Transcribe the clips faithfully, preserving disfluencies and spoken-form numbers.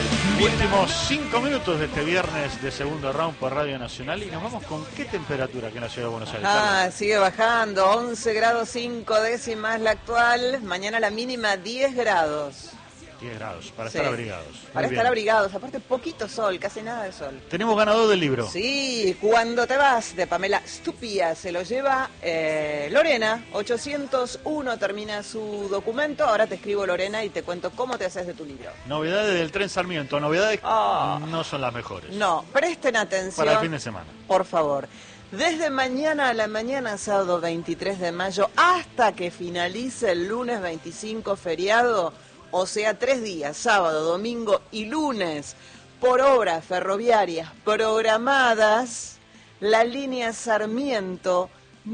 Últimos cinco minutos de este viernes de segundo round por Radio Nacional y nos vamos con qué temperatura aquí en la ciudad de Buenos Aires. Ah, Carlos. sigue bajando, once grados cinco décimas la actual, mañana la mínima diez grados. diez grados, para Sí. estar abrigados. Para Muy estar bien. abrigados, aparte poquito sol, casi nada de sol. Tenemos ganador del libro. Sí, Cuando te vas, de Pamela Stupia, se lo lleva eh, Lorena, ochocientos uno termina su documento, ahora te escribo Lorena y te cuento cómo te haces de tu libro. Novedades del tren Sarmiento, novedades Ah. no son las mejores. No, presten atención. Para el fin de semana. Por favor. Desde mañana a la mañana, sábado veintitrés de mayo, hasta que finalice el lunes veinticinco feriado, o sea, tres días, sábado, domingo y lunes, por obras ferroviarias programadas, la línea Sarmiento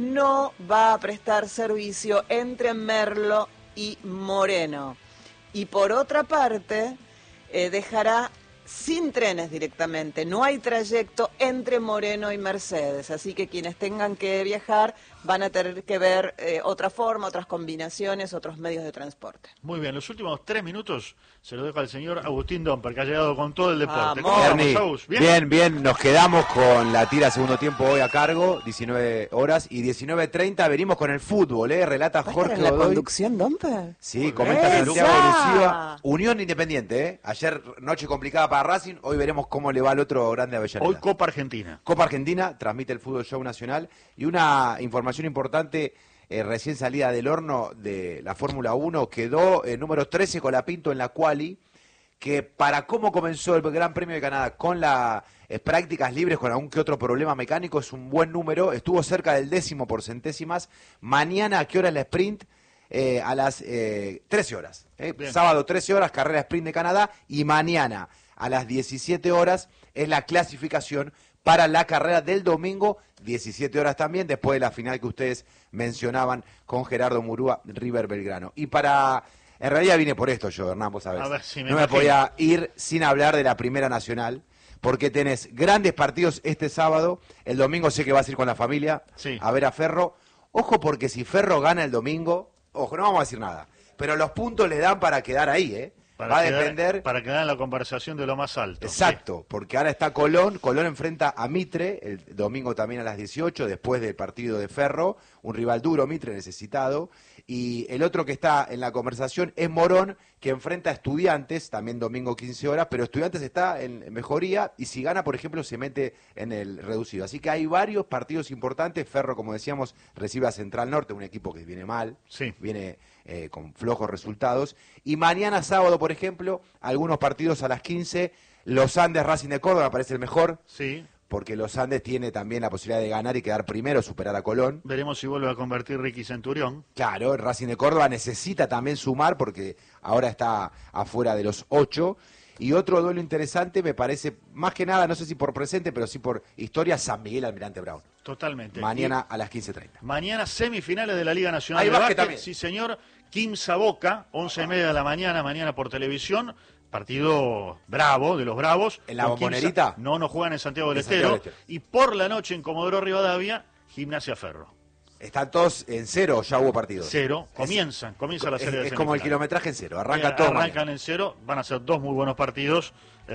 no va a prestar servicio entre Merlo y Moreno. Y por otra parte, eh, dejará sin trenes directamente, no hay trayecto entre Moreno y Mercedes, así que quienes tengan que viajar van a tener que ver eh, otra forma, otras combinaciones, otros medios de transporte. Muy bien, los últimos tres minutos se lo dejo al señor Agustín Domper, que ha llegado con todo el deporte. Vamos. ¿Cómo estamos, Ernie, Agus? ¿Bien? bien, bien, nos quedamos con la tira segundo tiempo hoy a cargo, diecinueve horas y diecinueve treinta venimos con el fútbol, ¿eh? Relata ¿Va a Jorge estar en la Godoy. conducción, Domper? Sí, Muy comenta bien. Santiago ¡Esa! Lucía. Unión Independiente, ¿eh? Ayer noche complicada para Racing, hoy veremos cómo le va al otro grande Avellaneda. Hoy Copa Argentina. Copa Argentina, transmite el Fútbol Show Nacional y una información importante, eh, recién salida del horno de la Fórmula uno, quedó el número trece Colapinto en la quali, que para cómo comenzó el Gran Premio de Canadá con las eh, prácticas libres, con algún que otro problema mecánico, es un buen número, estuvo cerca del décimo por centésimas. Mañana, ¿a qué hora es la sprint? Eh, a las eh, trece horas, eh. Sábado trece horas, carrera sprint de Canadá, y mañana a las diecisiete horas es la clasificación para la carrera del domingo, diecisiete horas también, después de la final que ustedes mencionaban con Gerardo Murúa, River Belgrano. Y para... En realidad vine por esto yo, Hernán, vos sabés. A ver, si me no me imagino. podía ir sin hablar de la Primera Nacional, porque tenés grandes partidos este sábado, el domingo sé que vas a ir con la familia Sí. a ver a Ferro. Ojo, porque si Ferro gana el domingo, ojo, no vamos a decir nada, pero los puntos le dan para quedar ahí, ¿eh? Para Va a quedar, depender... Para quedar en la conversación de lo más alto. Exacto, porque ahora está Colón, Colón enfrenta a Mitre, el domingo también a las dieciocho, después del partido de Ferro, un rival duro, Mitre necesitado, y el otro que está en la conversación es Morón, que enfrenta a Estudiantes, también domingo quince horas, pero Estudiantes está en mejoría, y si gana, por ejemplo, se mete en el reducido. Así que hay varios partidos importantes. Ferro, como decíamos, recibe a Central Norte, un equipo que viene mal, Sí. viene eh, con flojos resultados, y mañana sábado, por ejemplo, algunos partidos a las quince, Los Andes Racing de Córdoba, me parece el mejor, Sí. porque Los Andes tiene también la posibilidad de ganar y quedar primero, superar a Colón. Veremos si vuelve a convertir Ricky Centurión. Claro, el Racing de Córdoba necesita también sumar porque ahora está afuera de los ocho. Y otro duelo interesante, me parece, más que nada, no sé si por presente, pero sí por historia, San Miguel Almirante Brown. Totalmente. Mañana a las quince treinta. Y mañana semifinales de la Liga Nacional Hay de básquet Básquet. también. Sí, señor. Quimsa Boca, once y media de la mañana, mañana por televisión. Partido bravo, de los bravos. ¿En la Con Quimsa- Bombonerita? No, no juegan en Santiago del En Santiago Estero. del Estero. Y por la noche en Comodoro Rivadavia, Gimnasia Ferro. Están todos en cero, ya hubo partidos. Cero. Es- Comienzan, comienza la Es, serie de es como el semifinales. kilometraje en cero, arranca Eh, todo. Arrancan mañana. en cero, van a ser dos muy buenos partidos.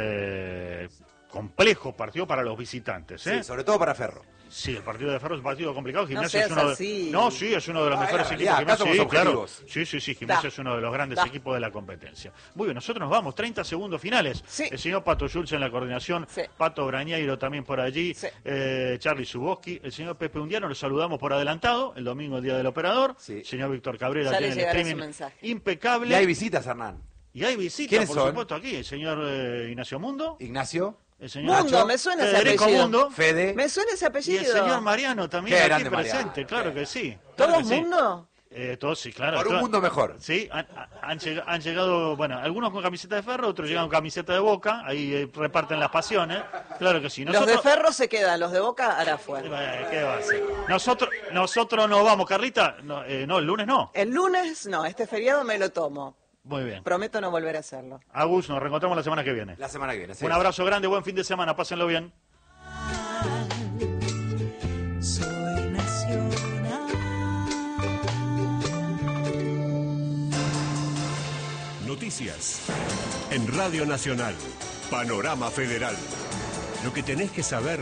Eh, complejo partido para los visitantes. ¿eh? Sí, sobre todo para Ferro. Sí, el partido de Ferro es un partido complicado. Gimnasia seas es uno de... así. No, sí, es uno de los Ah, mejores es la equipos. realidad, acá Gimnasia, somos sí, claro. objetivos. Sí, sí, sí, Gimnasia Da. es uno de los grandes Da. equipos de la competencia. Muy bien, nosotros nos vamos, treinta segundos finales. Sí. El señor Pato Schulz en la coordinación, Sí. Pato Brañeiro también por allí, Sí. eh, Charlie Zuboski, el señor Pepe Undiano, lo saludamos por adelantado, el domingo, el día del operador. Sí. El señor Víctor Cabrera Ya tiene le el llegará su streaming mensaje. impecable. Y hay visitas, Hernán. Y hay visitas, ¿Quiénes por son? supuesto, aquí. El señor eh, Ignacio Mundo, Ignacio, el señor Mundo, Nacho, me suena ese Federico apellido. Mundo, Fede. Me suena ese y apellido. el señor Mariano también Qué aquí grande presente, Mariano. claro que sí. ¿Todo claro el que sí. mundo? Eh, todos sí, claro. Por un Todo- mundo mejor. Sí, han, han llega- han llegado, bueno, algunos con camiseta de Ferro, otros llegan con camiseta de Boca, ahí eh, reparten las pasiones, claro que sí. Los de Ferro se quedan, los de Boca hará fuera. Eh, ¿Qué va a hacer? Nosotros, nosotros no vamos, Carlita, no, eh, no, el lunes no. El lunes, no, este feriado me lo tomo. Muy bien. Prometo no volver a hacerlo. Agus, nos reencontramos la semana que viene. La semana que viene. sí. Un abrazo grande, buen fin de semana, pásenlo bien. Soy nacional. Noticias. En Radio Nacional, Panorama Federal. Lo que tenés que saber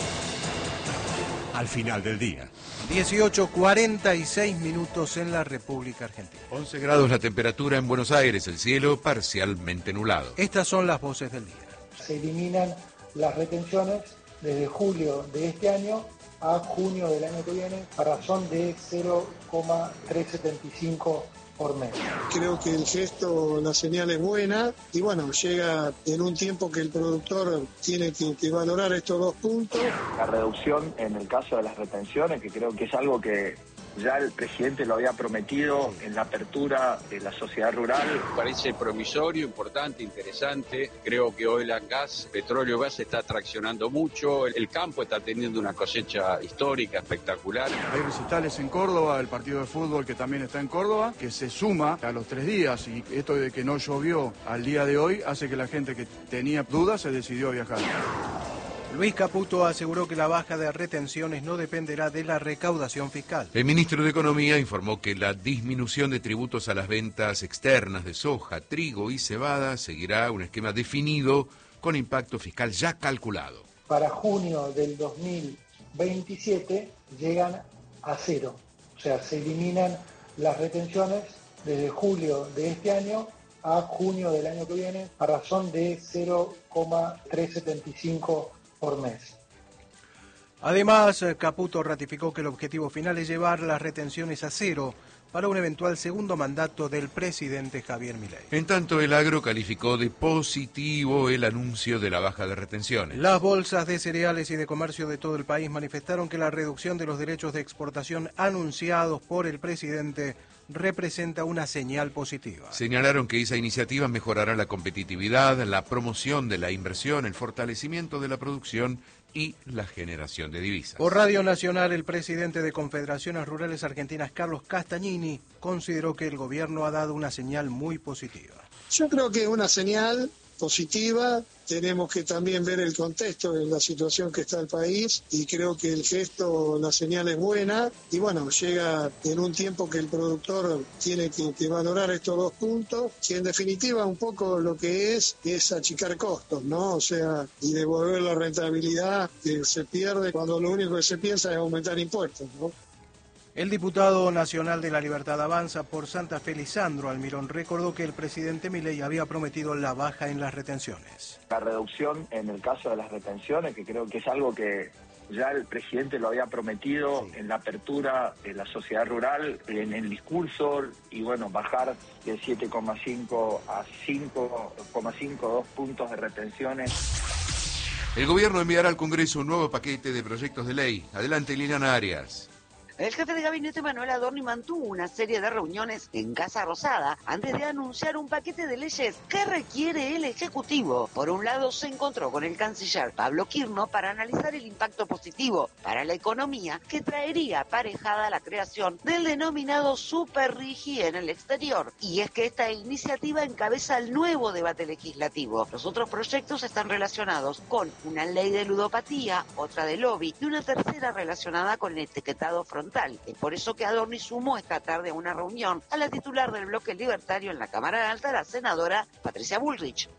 al final del día. dieciocho cuarenta y seis minutos en la República Argentina. once grados la temperatura en Buenos Aires, el cielo parcialmente nublado. Estas son las voces del día. Se eliminan las retenciones desde julio de este año a junio del año que viene a razón de cero coma trescientos setenta y cinco por mes. Creo que el gesto, la señal es buena y bueno, llega en un tiempo que el productor tiene que, que valorar estos dos puntos. La reducción en el caso de las retenciones, que creo que es algo que ya el presidente lo había prometido en la apertura de la sociedad rural. Parece promisorio, importante, interesante. Creo que hoy la gas, petróleo gas está traccionando mucho. El campo está teniendo una cosecha histórica, espectacular. Hay recitales en Córdoba, el partido de fútbol que también está en Córdoba, que se suma a los tres días. Y esto de que no llovió al día de hoy hace que la gente que tenía dudas se decidió a viajar. Luis Caputo aseguró que la baja de retenciones no dependerá de la recaudación fiscal. El ministro de Economía informó que la disminución de tributos a las ventas externas de soja, trigo y cebada seguirá un esquema definido con impacto fiscal ya calculado. Para junio del dos mil veintisiete llegan a cero, o sea, se eliminan las retenciones desde julio de este año a junio del año que viene a razón de cero coma trescientos setenta y cinco por mes. Además, Caputo ratificó que el objetivo final es llevar las retenciones a cero para un eventual segundo mandato del presidente Javier Milei. En tanto, el agro calificó de positivo el anuncio de la baja de retenciones. Las bolsas de cereales y de comercio de todo el país manifestaron que la reducción de los derechos de exportación anunciados por el presidente representa una señal positiva. Señalaron que esa iniciativa mejorará la competitividad, la promoción de la inversión, el fortalecimiento de la producción y la generación de divisas. Por Radio Nacional, el presidente de Confederaciones Rurales Argentinas, Carlos Castagnini, consideró que el gobierno ha dado una señal muy positiva. Yo creo que es una señal positiva. Tenemos que también ver el contexto de la situación que está el país y creo que el gesto, la señal es buena y bueno, llega en un tiempo que el productor tiene que, que valorar estos dos puntos, que en definitiva un poco lo que es es achicar costos, ¿no? O sea, y devolver la rentabilidad que se pierde cuando lo único que se piensa es aumentar impuestos, ¿no? El diputado nacional de la Libertad Avanza por Santa Fe, Lisandro Almirón, recordó que el presidente Milei había prometido la baja en las retenciones. La reducción en el caso de las retenciones, que creo que es algo que ya el presidente lo había prometido sí. en la apertura de la sociedad rural, en el discurso, y bueno, bajar de siete coma cinco a cinco coma cincuenta y dos puntos de retenciones. El gobierno enviará al Congreso un nuevo paquete de proyectos de ley. Adelante, Liliana Arias. El jefe de gabinete Manuel Adorni mantuvo una serie de reuniones en Casa Rosada antes de anunciar un paquete de leyes que requiere el Ejecutivo. Por un lado, se encontró con el canciller Pablo Quirno para analizar el impacto positivo para la economía que traería aparejada la creación del denominado Super Rigi en el exterior. Y es que esta iniciativa encabeza el nuevo debate legislativo. Los otros proyectos están relacionados con una ley de ludopatía, otra de lobby y una tercera relacionada con el etiquetado frontal. Es por eso que Adorni sumó esta tarde a una reunión a la titular del bloque libertario en la Cámara Alta, la senadora Patricia Bullrich.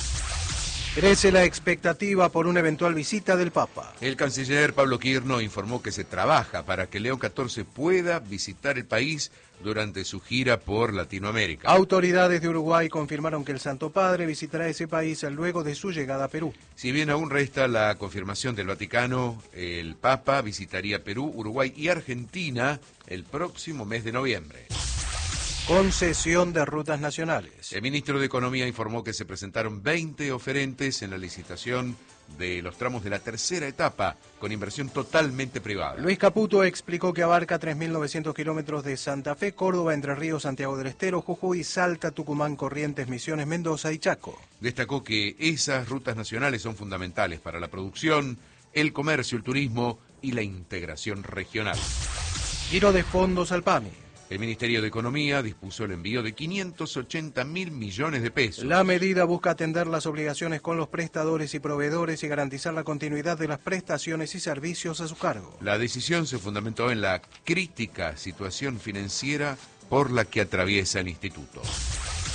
Crece la expectativa por una eventual visita del Papa. El canciller Pablo Quirno informó que se trabaja para que León catorce pueda visitar el país durante su gira por Latinoamérica. Autoridades de Uruguay confirmaron que el Santo Padre visitará ese país luego de su llegada a Perú. Si bien aún resta la confirmación del Vaticano, el Papa visitaría Perú, Uruguay y Argentina el próximo mes de noviembre. Concesión de rutas nacionales. El ministro de Economía informó que se presentaron veinte oferentes en la licitación de los tramos de la tercera etapa, con inversión totalmente privada. Luis Caputo explicó que abarca tres mil novecientos kilómetros de Santa Fe, Córdoba, Entre Ríos, Santiago del Estero, Jujuy, Salta, Tucumán, Corrientes, Misiones, Mendoza y Chaco. Destacó que esas rutas nacionales son fundamentales para la producción, el comercio, el turismo y la integración regional. Giro de fondos al PAMI. El Ministerio de Economía dispuso el envío de quinientos ochenta mil millones de pesos. La medida busca atender las obligaciones con los prestadores y proveedores y garantizar la continuidad de las prestaciones y servicios a su cargo. La decisión se fundamentó en la crítica situación financiera por la que atraviesa el instituto.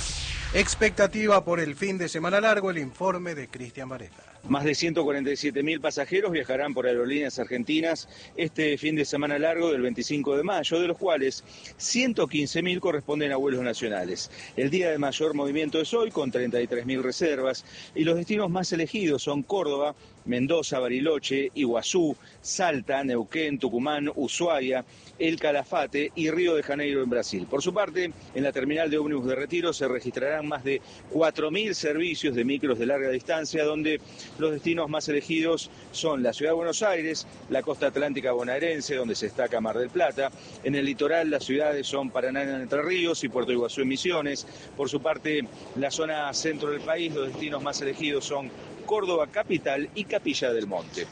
Expectativa por el fin de semana largo, el informe de Cristian Varela. Más de ciento cuarenta y siete mil pasajeros viajarán por aerolíneas argentinas este fin de semana largo del veinticinco de mayo, de los cuales ciento quince mil corresponden a vuelos nacionales. El día de mayor movimiento es hoy, con treinta y tres mil reservas, y los destinos más elegidos son Córdoba, Mendoza, Bariloche, Iguazú, Salta, Neuquén, Tucumán, Ushuaia, El Calafate y Río de Janeiro en Brasil. Por su parte, en la terminal de ómnibus de Retiro se registrarán más de cuatro mil servicios de micros de larga distancia, donde los destinos más elegidos son la Ciudad de Buenos Aires, la costa atlántica bonaerense, donde se destaca Mar del Plata. En el litoral las ciudades son Paraná en Entre Ríos y Puerto Iguazú en Misiones. Por su parte, la zona centro del país, los destinos más elegidos son Córdoba capital y Capilla del Monte.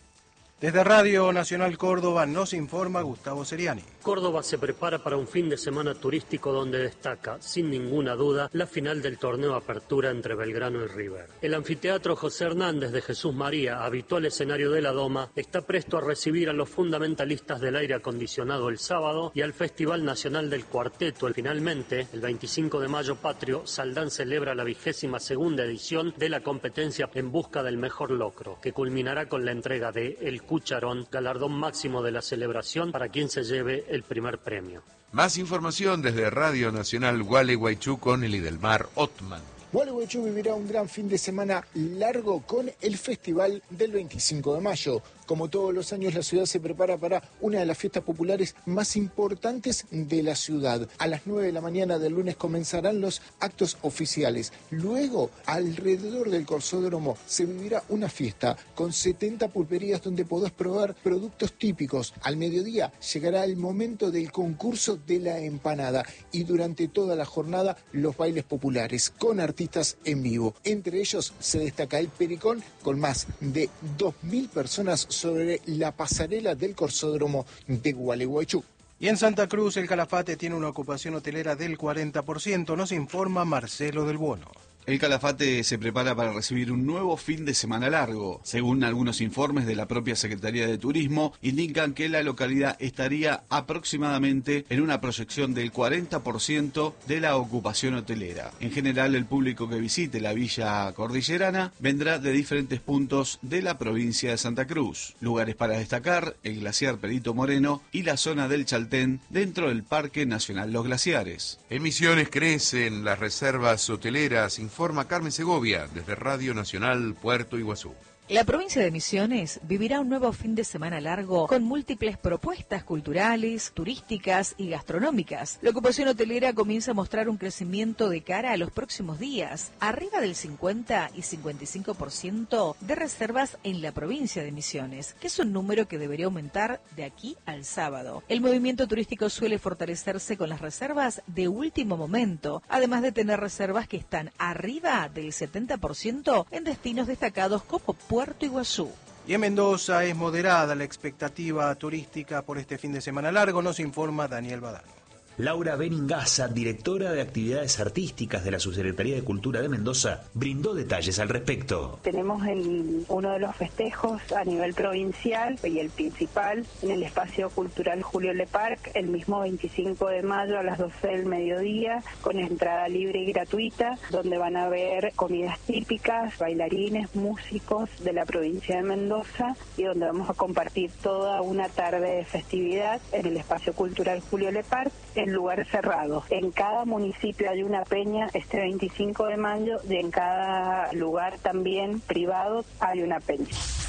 Desde Radio Nacional Córdoba nos informa Gustavo Seriani. Córdoba se prepara para un fin de semana turístico donde destaca, sin ninguna duda, la final del torneo Apertura entre Belgrano y River. El anfiteatro José Hernández de Jesús María, habitual escenario de la Doma, está presto a recibir a los fundamentalistas del aire acondicionado el sábado y al Festival Nacional del Cuarteto. Finalmente, el veinticinco de mayo patrio, Saldán celebra la vigésima segunda edición de la competencia En Busca del Mejor Locro, que culminará con la entrega de El Cucharón, galardón máximo de la celebración para quien se lleve el primer premio. Más información desde Radio Nacional Gualeguaychú con el Idelmar Otman. Gualeguaychú vivirá un gran fin de semana largo con el festival del veinticinco de mayo. Como todos los años, la ciudad se prepara para una de las fiestas populares más importantes de la ciudad. A las nueve de la mañana del lunes comenzarán los actos oficiales. Luego, alrededor del Corsódromo, se vivirá una fiesta con setenta pulperías donde podés probar productos típicos. Al mediodía llegará el momento del concurso de la empanada y durante toda la jornada los bailes populares con artistas en vivo. Entre ellos se destaca el Pericón con más de dos mil personas sobre la pasarela del Corsódromo de Gualeguaychú. Y en Santa Cruz el Calafate tiene una ocupación hotelera del cuarenta por ciento, nos informa Marcelo del Bono. El Calafate se prepara para recibir un nuevo fin de semana largo. Según algunos informes de la propia Secretaría de Turismo, indican que la localidad estaría aproximadamente en una proyección del cuarenta por ciento de la ocupación hotelera. En general, el público que visite la Villa Cordillerana vendrá de diferentes puntos de la provincia de Santa Cruz. Lugares para destacar, el glaciar Perito Moreno y la zona del Chaltén dentro del Parque Nacional Los Glaciares. En Misiones crecen las reservas hoteleras, informa Carmen Segovia desde Radio Nacional Puerto Iguazú. La provincia de Misiones vivirá un nuevo fin de semana largo con múltiples propuestas culturales, turísticas y gastronómicas. La ocupación hotelera comienza a mostrar un crecimiento de cara a los próximos días, arriba del cincuenta y cincuenta y cinco por ciento de reservas en la provincia de Misiones, que es un número que debería aumentar de aquí al sábado. El movimiento turístico suele fortalecerse con las reservas de último momento, además de tener reservas que están arriba del setenta por ciento en destinos destacados como Puerto Iguazú. Y en Mendoza es moderada la expectativa turística por este fin de semana largo, nos informa Daniel Badano. Laura Beningaza, directora de Actividades Artísticas de la Subsecretaría de Cultura de Mendoza, brindó detalles al respecto. Tenemos el, uno de los festejos a nivel provincial y el principal en el Espacio Cultural Julio Leparc, el mismo veinticinco de mayo a las doce del mediodía, con entrada libre y gratuita, donde van a haber comidas típicas, bailarines, músicos de la provincia de Mendoza y donde vamos a compartir toda una tarde de festividad en el Espacio Cultural Julio Leparc, en lugar cerrado. En cada municipio hay una peña este veinticinco de mayo y en cada lugar también privado hay una peña.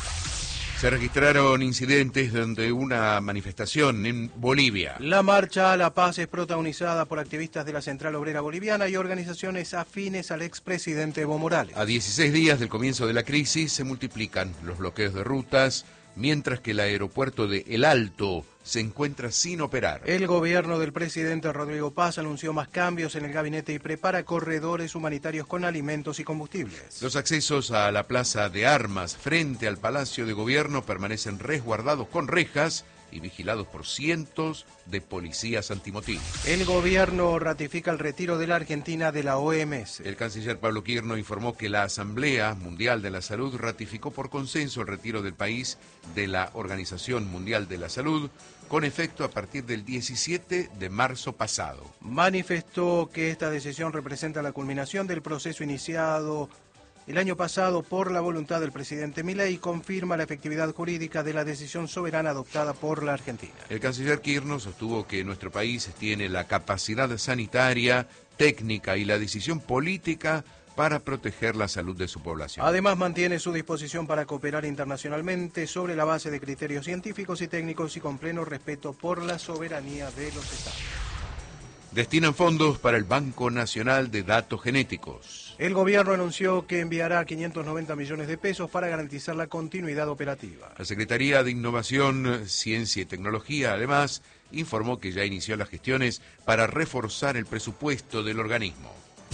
Se registraron incidentes durante una manifestación en Bolivia. La marcha a la paz es protagonizada por activistas de la Central Obrera Boliviana y organizaciones afines al expresidente Evo Morales. A dieciséis días del comienzo de la crisis se multiplican los bloqueos de rutas, mientras que el aeropuerto de El Alto se encuentra sin operar. El gobierno del presidente Rodrigo Paz anunció más cambios en el gabinete y prepara corredores humanitarios con alimentos y combustibles. Los accesos a la plaza de armas frente al Palacio de Gobierno permanecen resguardados con rejas y vigilados por cientos de policías antimotín. El gobierno ratifica el retiro de la Argentina de la O M S. El canciller Pablo Quirno informó que la Asamblea Mundial de la Salud ratificó por consenso el retiro del país de la Organización Mundial de la Salud, con efecto a partir del diecisiete de marzo pasado. Manifestó que esta decisión representa la culminación del proceso iniciado el año pasado por la voluntad del presidente Milei y confirma la efectividad jurídica de la decisión soberana adoptada por la Argentina. El canciller Quirno sostuvo que nuestro país tiene la capacidad sanitaria, técnica y la decisión política para proteger la salud de su población. Además, mantiene su disposición para cooperar internacionalmente sobre la base de criterios científicos y técnicos y con pleno respeto por la soberanía de los Estados. Destinan fondos para el Banco Nacional de Datos Genéticos. El gobierno anunció que enviará quinientos noventa millones de pesos para garantizar la continuidad operativa. La Secretaría de Innovación, Ciencia y Tecnología, además, informó que ya inició las gestiones para reforzar el presupuesto del organismo.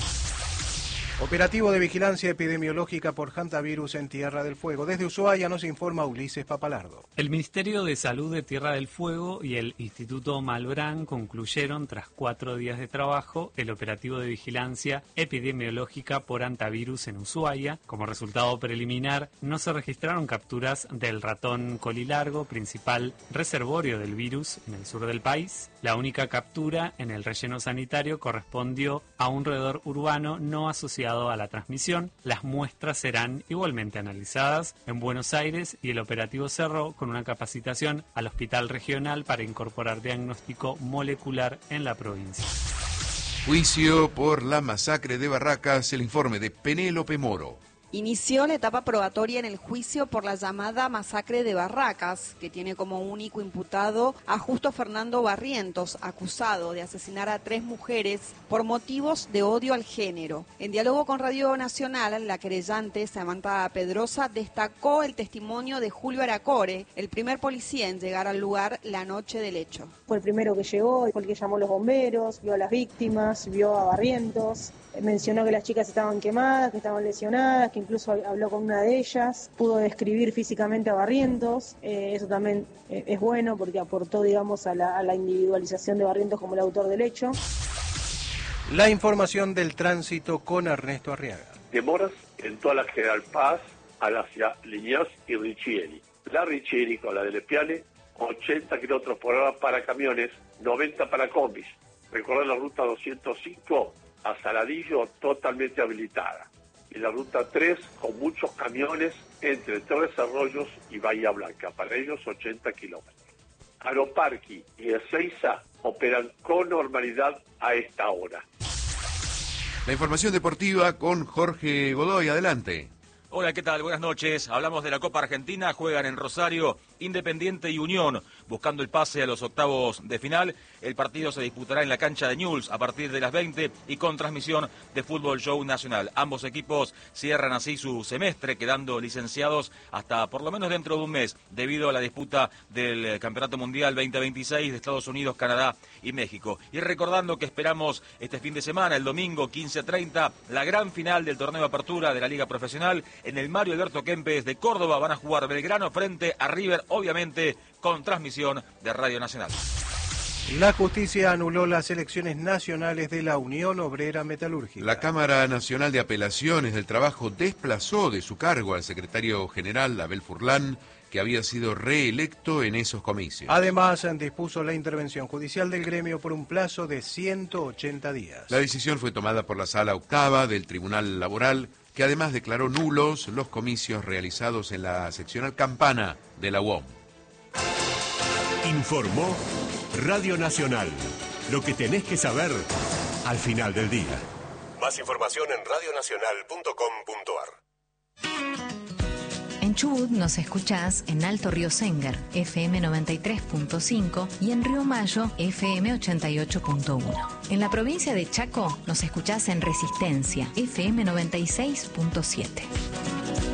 Operativo de vigilancia epidemiológica por hantavirus en Tierra del Fuego. Desde Ushuaia nos informa Ulises Papalardo. El Ministerio de Salud de Tierra del Fuego y el Instituto Malbrán concluyeron, tras cuatro días de trabajo, el operativo de vigilancia epidemiológica por hantavirus en Ushuaia. Como resultado preliminar, no se registraron capturas del ratón colilargo, principal reservorio del virus en el sur del país. La única captura en el relleno sanitario correspondió a un roedor urbano no asociado a la transmisión. Las muestras serán igualmente analizadas en Buenos Aires y el operativo cerró con una capacitación al Hospital Regional para incorporar diagnóstico molecular en la provincia. Juicio por la masacre de Barracas, el informe de Penélope Moro. Inició la etapa probatoria en el juicio por la llamada masacre de Barracas, que tiene como único imputado a Justo Fernando Barrientos, acusado de asesinar a tres mujeres por motivos de odio al género. En diálogo con Radio Nacional, la querellante Samantha Pedrosa destacó el testimonio de Julio Aracore, el primer policía en llegar al lugar la noche del hecho. Fue el primero que llegó, fue el que llamó a los bomberos, vio a las víctimas, vio a Barrientos. Mencionó que las chicas estaban quemadas, que estaban lesionadas, que incluso habló con una de ellas, pudo describir físicamente a Barrientos, eh, eso también eh, es bueno porque aportó, digamos, a la, a la individualización de Barrientos como el autor del hecho. La información del tránsito con Ernesto Arriaga. Demoras en toda la General Paz hacia Liniers y Riccieri. La Riccieri con la de Lepiane, ochenta kilómetros por hora para camiones, noventa para combis. Recorrer la ruta doscientos cinco a Saladillo totalmente habilitada. Y la ruta tres con muchos camiones entre Tres Arroyos y Bahía Blanca, para ellos ochenta kilómetros. Aeroparque y Ezeiza operan con normalidad a esta hora. La información deportiva con Jorge Godoy, adelante. Hola, ¿qué tal? Buenas noches. Hablamos de la Copa Argentina. Juegan en Rosario Independiente y Unión, buscando el pase a los octavos de final. El partido se disputará en la cancha de Newell's a partir de las veinte y con transmisión de Fútbol Show Nacional. Ambos equipos cierran así su semestre, quedando licenciados hasta por lo menos dentro de un mes, debido a la disputa del Campeonato Mundial veinte veintiséis de Estados Unidos, Canadá y México. Y recordando que esperamos este fin de semana, el domingo quince treinta, la gran final del torneo de apertura de la Liga Profesional en el Mario Alberto Kempes de Córdoba. Van a jugar Belgrano frente a River, obviamente con transmisión de Radio Nacional. La justicia anuló las elecciones nacionales de la Unión Obrera Metalúrgica. La Cámara Nacional de Apelaciones del Trabajo desplazó de su cargo al secretario general Abel Furlan, que había sido reelecto en esos comicios. Además, dispuso la intervención judicial del gremio por un plazo de ciento ochenta días. La decisión fue tomada por la Sala Octava del Tribunal Laboral, que además declaró nulos los comicios realizados en la seccional Campana de la U O M. Informó Radio Nacional. Lo que tenés que saber al final del día. Más información en radio nacional punto com punto ar. En Chubut nos escuchás en Alto Río Sengar, F M noventa y tres punto cinco, y en Río Mayo, F M ochenta y ocho punto uno. En la provincia de Chaco nos escuchás en Resistencia, F M noventa y seis punto siete.